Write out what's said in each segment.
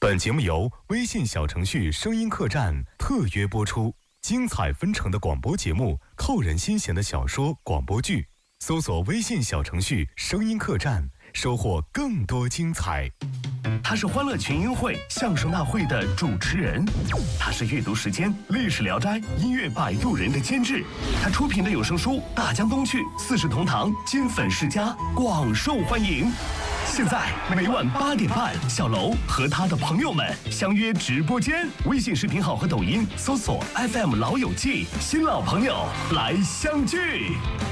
本节目由微信小程序声音客栈特约播出，精彩纷呈的广播节目，扣人心弦的小说广播剧，搜索微信小程序声音客栈，收获更多精彩。 他是欢乐群英会相声大会的主持人，他是阅读时间历史聊斋音乐摆渡人的监制，他出品的有声书《大江东去》四世同堂金粉世家广受欢迎。现在每晚8点半，小楼和他的朋友们相约直播间，微信视频号和抖音搜索 FM 老友记，新老朋友来相聚。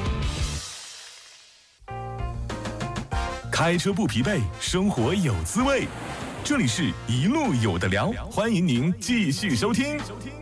开车不疲惫，生活有滋味。这里是一路有的聊，欢迎您继续收听。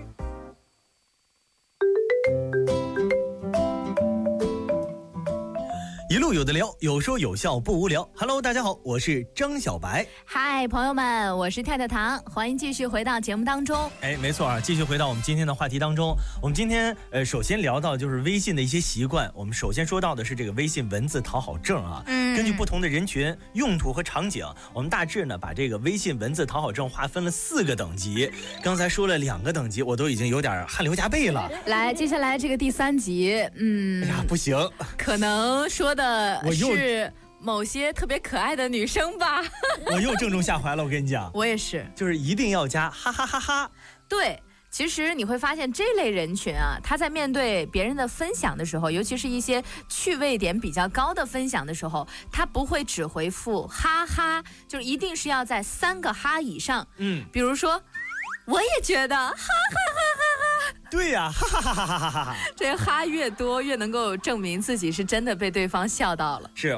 一路有的聊，有说有笑不无聊。Hello， 大家好，我是张小白。 嗨，朋友们，我是太太糖，欢迎继续回到节目当中。 没错啊，继续回到我们今天的话题当中。我们今天首先聊到就是微信的一些习惯。我们首先说到的是这个微信文字讨好症啊。根据不同的人群、用途和场景，我们大致呢把这个微信文字讨好症划分了4个等级。刚才说了2个等级，我都已经有点汗流浃背了。 来，接下来这个第3级， 哎呀，不行， 可能说的是某些特别可爱的女生吧。 我又正中下怀了，我跟你讲。 我也是， 就是一定要加哈哈哈哈。 对。其实你会发现这类人群啊，他在面对别人的分享的时候，尤其是一些趣味点比较高的分享的时候，他不会只回复哈哈，就是一定是要在3个哈以上。比如说我也觉得哈哈哈哈哈。 对呀，哈哈哈哈哈哈。 这哈越多越能够证明自己是真的被对方笑到了。 是。